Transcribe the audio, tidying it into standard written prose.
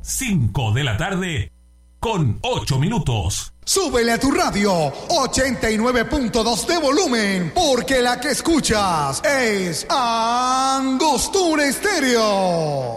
5 de la tarde con 8 minutos. Súbele a tu radio 89.2 de volumen, porque la que escuchas es Angostura Estéreo.